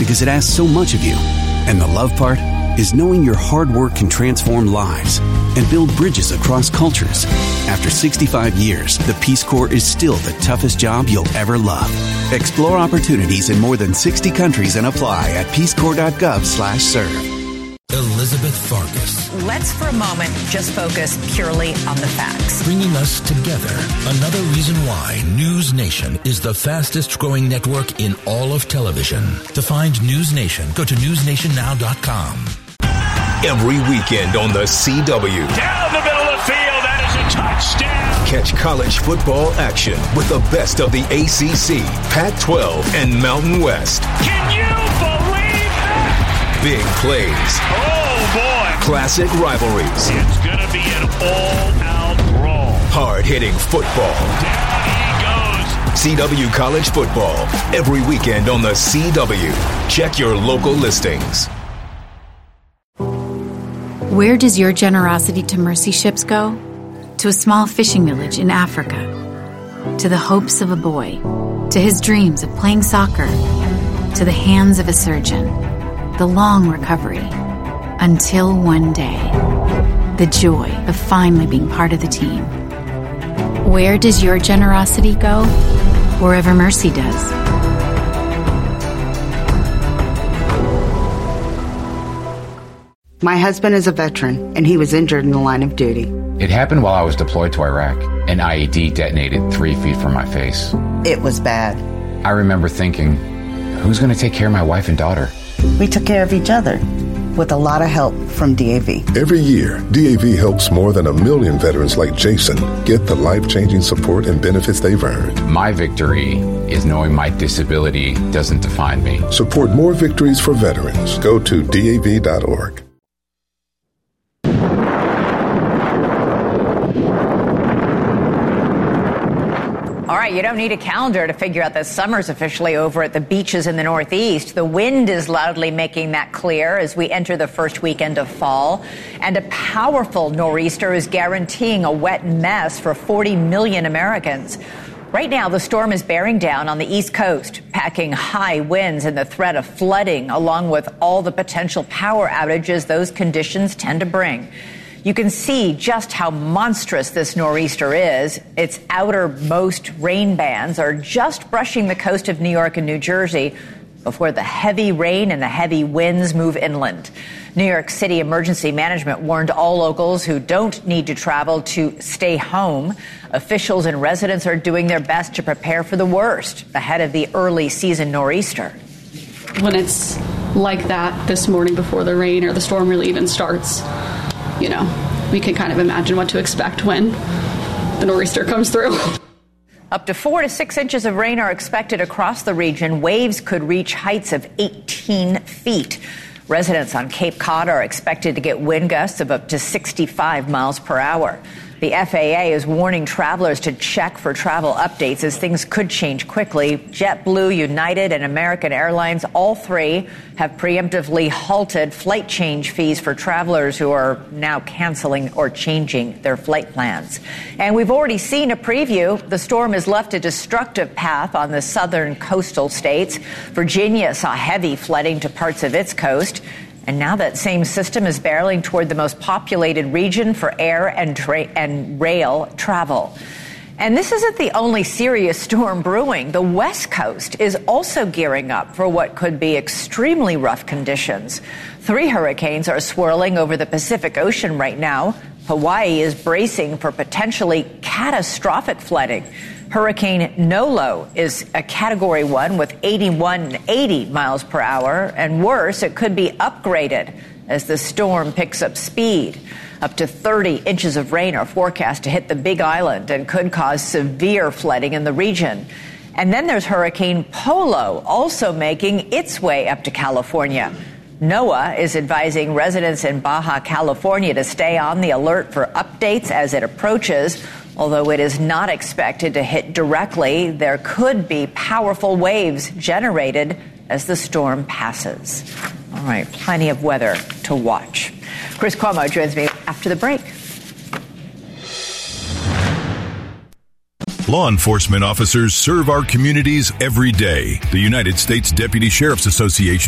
because it asks so much of you. And the love part is knowing your hard work can transform lives and build bridges across cultures. After 65 years, the Peace Corps is still the toughest job you'll ever love. Explore opportunities in more than 60 countries and apply at peacecorps.gov/serve. Elizabeth Farkas. Let's for a moment just focus purely on the facts. Bringing us together. Another reason why News Nation is the fastest growing network in all of television. To find News Nation, go to newsnationnow.com. Every weekend on the CW. Down the middle of the field, that is a touchdown. Catch college football action with the best of the ACC, Pac-12, and Mountain West. Can you believe that? Big plays. Oh, boy. Classic rivalries. It's going to be an all-out brawl. Hard-hitting football. Down he goes. CW College Football. Every weekend on the CW. Check your local listings. Where does your generosity to mercy ships go? To a small fishing village in Africa. To the hopes of a boy. To his dreams of playing soccer. To the hands of a surgeon. The long recovery. Until one day. The joy of finally being part of the team. Where does your generosity go? Wherever mercy does. My husband is a veteran, and he was injured in the line of duty. It happened while I was deployed to Iraq. An IED detonated 3 feet from my face. It was bad. I remember thinking, who's going to take care of my wife and daughter? We took care of each other, with a lot of help from DAV. Every year, DAV helps more than 1 million veterans like Jason get the life-changing support and benefits they've earned. My victory is knowing my disability doesn't define me. Support more victories for veterans. Go to DAV.org. All right, you don't need a calendar to figure out that summer's officially over at the beaches in the Northeast. The wind is loudly making that clear as we enter the first weekend of fall. And a powerful nor'easter is guaranteeing a wet mess for 40 million Americans. Right now, the storm is bearing down on the East Coast, packing high winds and the threat of flooding, along with all the potential power outages those conditions tend to bring. You can see just how monstrous this nor'easter is. Its outermost rain bands are just brushing the coast of New York and New Jersey before the heavy rain and the heavy winds move inland. New York City Emergency Management warned all locals who don't need to travel to stay home. Officials and residents are doing their best to prepare for the worst ahead of the early season nor'easter. When it's like that this morning before the rain or the storm really even starts, you know, we can kind of imagine what to expect when the nor'easter comes through. Up to 4 to 6 inches of rain are expected across the region. Waves could reach heights of 18 feet. Residents on Cape Cod are expected to get wind gusts of up to 65 miles per hour. The FAA is warning travelers to check for travel updates as things could change quickly. JetBlue, United, and American Airlines, all three have preemptively halted flight change fees for travelers who are now canceling or changing their flight plans. And we've already seen a preview. The storm has left a destructive path on the southern coastal states. Virginia saw heavy flooding to parts of its coast. And now that same system is barreling toward the most populated region for air and rail travel. And this isn't the only serious storm brewing. The West Coast is also gearing up for what could be extremely rough conditions. 3 hurricanes are swirling over the Pacific Ocean right now. Hawaii is bracing for potentially catastrophic flooding. Hurricane Nolo is a Category 1 with 81 and 80 miles per hour. And worse, it could be upgraded as the storm picks up speed. Up to 30 inches of rain are forecast to hit the Big Island and could cause severe flooding in the region. And then there's Hurricane Polo also making its way up to California. NOAA is advising residents in Baja California to stay on the alert for updates as it approaches. Although it is not expected to hit directly, there could be powerful waves generated as the storm passes. All right, plenty of weather to watch. Chris Cuomo joins me after the break. Law enforcement officers serve our communities every day. The United States Deputy Sheriff's Association